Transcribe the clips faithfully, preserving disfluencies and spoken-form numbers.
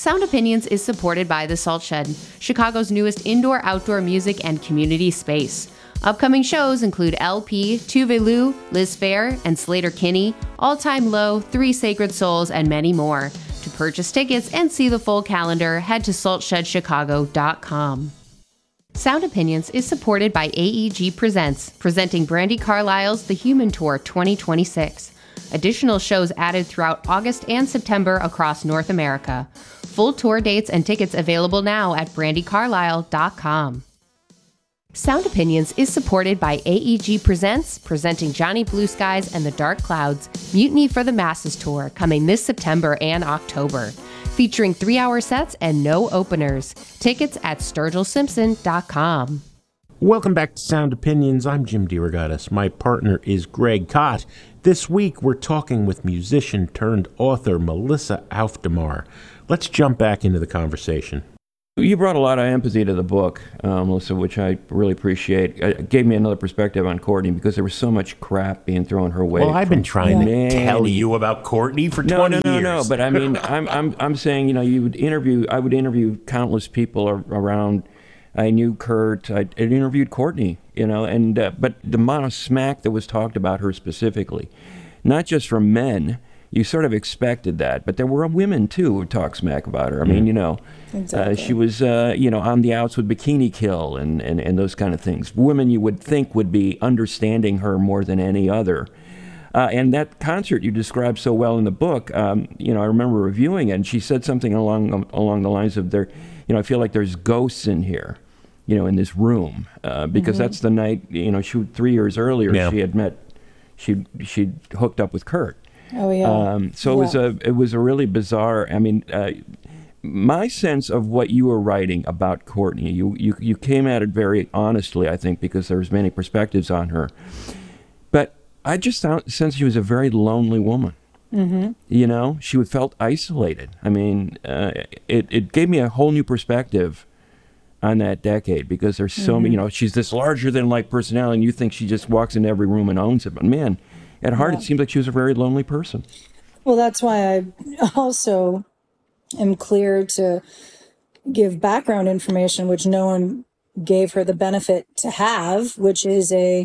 Sound Opinions is supported by The Salt Shed, Chicago's newest indoor-outdoor music and community space. Upcoming shows include L P, Tuve Lu, Liz Fair, and Slater Kinney, All Time Low, Three Sacred Souls, and many more. To purchase tickets and see the full calendar, head to salt shed chicago dot com. Sound Opinions is supported by A E G Presents, presenting Brandi Carlile's The Human Tour twenty twenty-six. Additional shows added throughout August and September across North America. Full tour dates and tickets available now at brandi carlile dot com. Sound Opinions is supported by A E G Presents, presenting Johnny Blue Skies and the Dark Clouds, Mutiny for the Masses Tour, coming this September and October. Featuring three-hour sets and no openers. Tickets at sturgill simpson dot com. Welcome back to Sound Opinions. I'm Jim DeRogatis. My partner is Greg Kot. This week, we're talking with musician turned author Melissa Aufdemar. Let's jump back into the conversation. You brought a lot of empathy to the book, uh, Melissa, which I really appreciate. It gave me another perspective on Courtney because there was so much crap being thrown her way. Well, I've been trying yeah. to tell you about Courtney for no, twenty no, no, years. No, no, but I mean, I'm, I'm, I'm saying, you know, you would interview. I would interview countless people ar- around. I knew Kurt. I, I interviewed Courtney. You know, and uh, but the amount of smack that was talked about her specifically, not just from men. You sort of expected that, but there were women too who talked smack about her. I mean, you know, exactly. uh, she was, uh, you know, on the outs with Bikini Kill and, and, and those kind of things. Women you would think would be understanding her more than any other. Uh, and that concert you described so well in the book, um, you know, I remember reviewing it, and she said something along along the lines of, "There, you know, I feel like there's ghosts in here, you know, in this room," uh, because mm-hmm. that's the night, you know, she three years earlier yeah. she had met, she she'd hooked up with Kurt. Oh yeah. Um, so yeah. it was a it was a really bizarre. I mean, uh, my sense of what you were writing about Courtney, you you you came at it very honestly, I think, because there's many perspectives on her. But I just found, sensed she was a very lonely woman. Mm-hmm. You know, she felt isolated. I mean, uh, it it gave me a whole new perspective on that decade because there's so mm-hmm. many. You know, she's this larger than life personality, and you think she just walks into every room and owns it. But man. At heart, yeah. it seems like she was a very lonely person. Well, that's why I also am clear to give background information, which no one gave her the benefit to have, which is a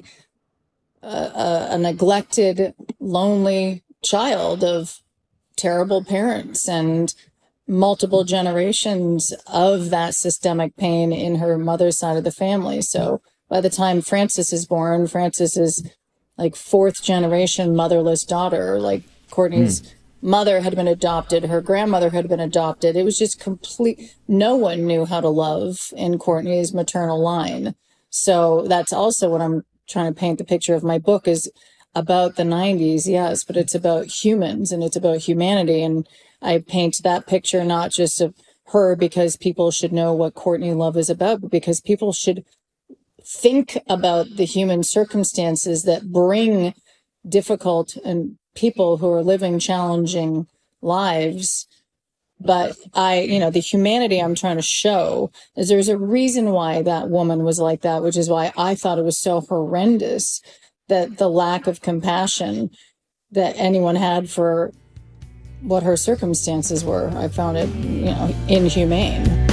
a, a neglected, lonely child of terrible parents and multiple generations of that systemic pain in her mother's side of the family. So by the time Frances is born, Frances is like fourth generation motherless daughter. Like Courtney's mm. mother had been adopted, her grandmother had been adopted. It was just complete. No one knew how to love in Courtney's maternal line. So that's also what I'm trying to paint the picture of my book is about the nineties, yes, but it's about humans and it's about humanity. And I paint that picture not just of her because people should know what Courtney Love is about, but because people should think about the human circumstances that bring difficult and people who are living challenging lives. But I, you know, the humanity I'm trying to show is there's a reason why that woman was like that, which is why I thought it was so horrendous that the lack of compassion that anyone had for what her circumstances were. I found it, you know, inhumane.